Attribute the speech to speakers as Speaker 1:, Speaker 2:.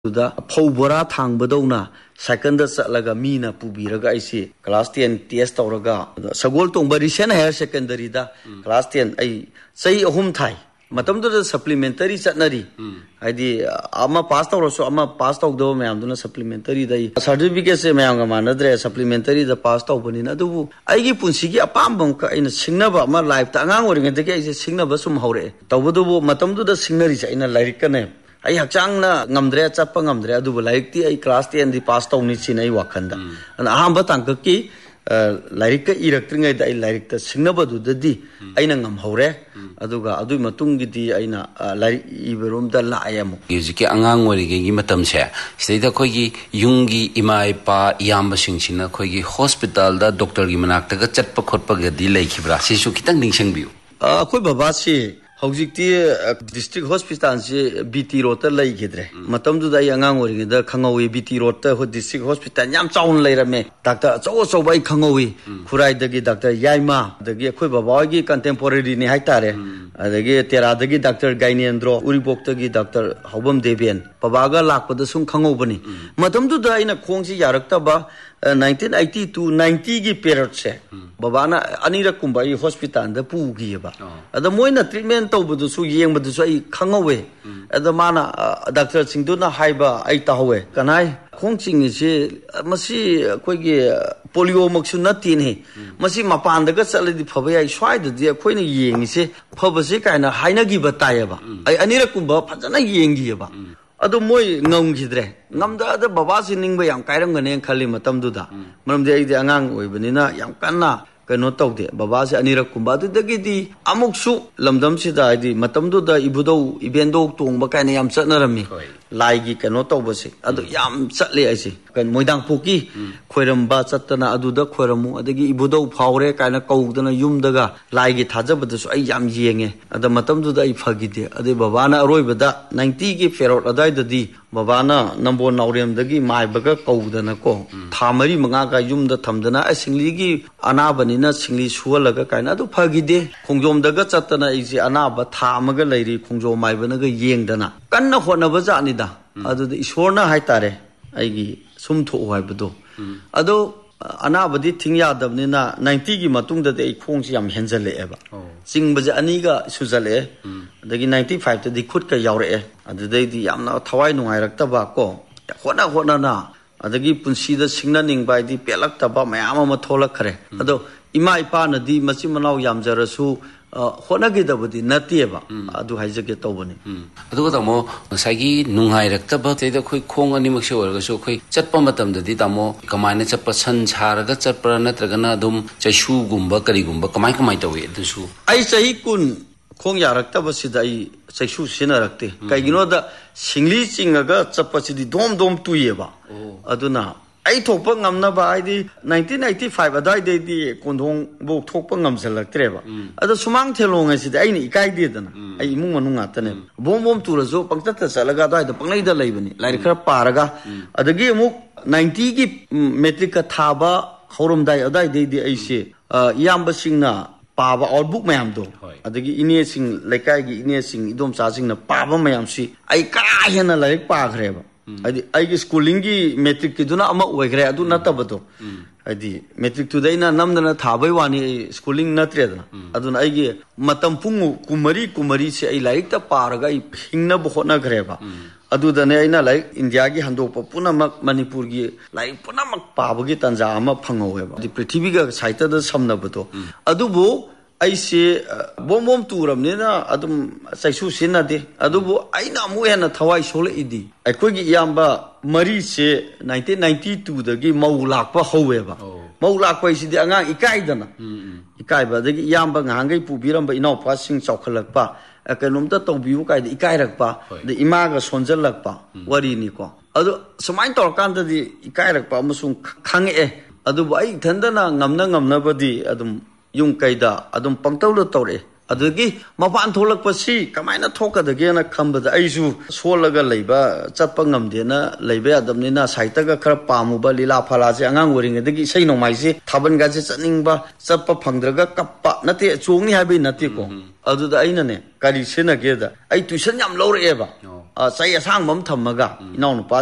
Speaker 1: da Pobora Tang Badona, second the Salaga Mina Pubiraga, I see, class 10 TS Tauraga, Sagol Tong Barishan Hair Secondary da, class 10, I say a home tie. Matam to the supplementary satnari. I di ama passed out also ama passed out though I'm doing a supplementary the certificates another supplementary the passed out in adu. I give Punsiki a pambum in a signaba my life tangang or in the case is signaba sum hore. Tawudu matam to the singer is in a lyric name. I have changna ngamdrea chapangamdrea do like the class and the passed out in a wakanda. And ahamba tankaki. Lyric erecting a lyric the signaba do the D. Ainangam hore, Aduga, Adu Matungiti, Aina, like Iberum the Layam.
Speaker 2: Yuki Angang or Gimatam share. Stay the Kogi, Yungi, Imai Pa, Yamba Shinchina, Kogi Hospital, the Doctor Gimanaka, Chatpakotpaga, delay Kibra, Sishukitan Nation view.
Speaker 1: Babasi. Howzikti district hospital BT Rota Lay Gidre. Matam to the Yangang, the Kangawi BT Rota, who district hospital, Yam Town later me. Doctor, also by Kangawi, Kurai the Doctor Yaima, the Giaquibawagi contemporary Nihaitare, the Getera, the Doctor Gainiandro, Uribokagi, Doctor Hobum Debian, Pabaga Lak with the Sun Kangobani. Matam to the in a Kongsi Yaraktaba. 1980 to 90 period se babana anira kumbai hospital da pugi ba ada moina treatment tawbu su yeng bu su ai khangawe ada mana doctor singduna haiba ai tawe kanai khongching se masi koigi polio maksu natin he masi mapan da ga chaladi phabai ai swai da di khoina yeng se phaba se kaina haina gi bataya ba ai anira kumba phajana yeng gi ba Ado moy ngam gidre ngamda ada baba siningba yam kairam gane khali matam duda maram de ide angang oibanina yam kanna kano tawde baba se anirak kumba du dagidi amuksu lamdam sida idi matam duda ibudo ibendo tongba kaina yam chatnarami laigi kano tawbase ado yam chatle aisi kan moidang poki khoiramba chatna aduda khoiramu adagi ibudo phawre kaina kaudana yumdaga laigi thajabada su ai yam yenge ada matam duda I phagide ade baba na aroibada 90 gi ferot adai dadi baba na nambo naurem dagi maibaga kaudana ko thamari manga ga yumda thamdana asingli gi anabani na singli suwalaga kaina adu phagide khongjom daga chatna isi anaba thamaga leiri khongjom maibana ga yengdana kanna honaba jani da adu ishorna haitare aigi sumtho haibado adu anabadi thingya dabni na 90 gi matungda de khongsi yam henjale eba singbaje aniga sujale dagi 95 de khut ka yaure adu dei di yamna thawai nungai rakta ba ko hona na adagi punsi da singna ningbai di pelak ta ba mayam ama tholak khare adu ima ipa na di machi manau yamjarasu hona gi dabudi natieba adu haijage tawbani
Speaker 2: adu ga tamo sagi nungai rakta ba te da khoi khong ani makse orga so khoi chatpa matam da di tamo kamaina chappa san charaga chapra natragana dum chaishu gumba kari gumba kamai tawi dusu
Speaker 1: ai chahi kun khong yarakta ba sida ai chaishu sina rakte kaigino da singli chingaga chappa sidi dom tuyeba aduna ai thokpa ngamna ba ai di 1995 adai de di kondong bo thokpa ngamsalaktreba ada sumang thelong asi ai ni ikai de dana ai imung manung atane bom turazo pangta ta salaga dai da panglai da leibani lai khara paraga adagi amuk 90 gi metric ka thaba khorum dai adai de di ai se yamba singna paba outbook mayam do adagi ine sing laikai gi ine sing idom cha sing na paba mayam si ai ka hena lai pa khreba adi aigi schooling gi metric kiduna ama oigre adu natabado adi metric tudaina namdana thabai wani schooling natredana aduna aigi matam pungu kumari se ai laik ta paraga I hingna bohona greba adu dane aina like india gi handokpa punamak manipur gi like punamak pabagi tanja ama phangoweba di prithvi ga saita da samnabado adubu aise bom turamne na adum saisu sinade adubu aina mu hena thawai sole idi aikoi gi yamba mari se 1992 dagi maulakpa howeba maulakpa isidi anga ikaidana ikaiba dagi yamba ngangai pubiramba inau pasing chawkhalakpa akanomta tawbiu kai ikairakpa de imaga sonjalakpa wari ni ko adu sumain torkanda di ikairakpa amusung khange adubu ai thandana ngamna badi adum yung kaida adum pangtawlo tawre adagi mapan tholak pasi kamaina thokadage na khambada aisu solaga leiba chatpa ngamde na leiba adamni na saita ga khara pamuba lila phala je angang oring adagi sei nongmai se thaban ga je chatningba chappa phangdraga kappa nate chongni habi nate ko aduda aina ne kari sena ge da ai tuition yam lawre ba sai asang bam thamaga inaw nu